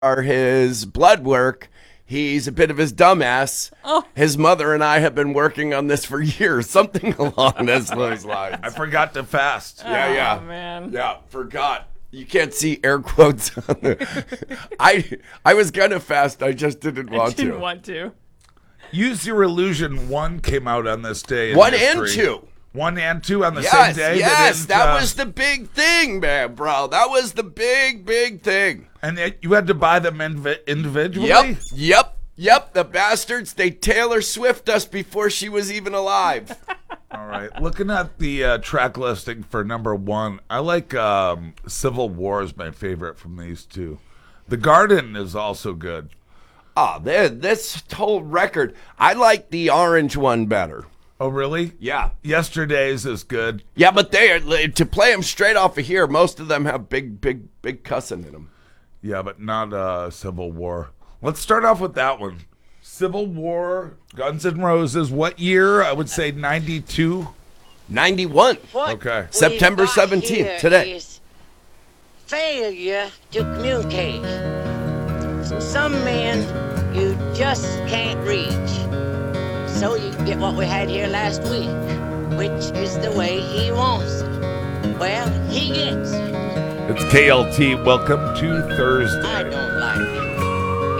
his blood work. He's a bit of his dumbass. Oh. His mother and I have been working on this for years. Something along those lines. I forgot to fast. Yeah. Oh, man. Yeah, forgot. You can't see air quotes on the. I was gonna fast. I just didn't want to. Didn't want to. Use Your Illusion 1 came out on this day. In 1 history. and 2. 1 and 2 on the same Yes, day. yes, They didn't, that was the big thing, man, bro. That was the big thing. And you had to buy them individually? Yep. The bastards, they Taylor Swift us before she was even alive. All right. Looking at the track listing for number 1, I like Civil War is my favorite from these two. The Garden is also good. Oh, this whole record, I like the orange one better. Oh, really? Yeah. Yesterday's is good. Yeah, but to play them straight off of here, most of them have big cussing in them. Yeah, but not Civil War. Let's start off with that one. Civil War, Guns N' Roses. What year? I would say 92. 91. Okay. September we've got 17th, here today. is failure to communicate. Some men you just can't reach. So you get what we had here last week, which is the way he wants it. Well, he gets it. It's KLT. Welcome to Thursday. I don't like it.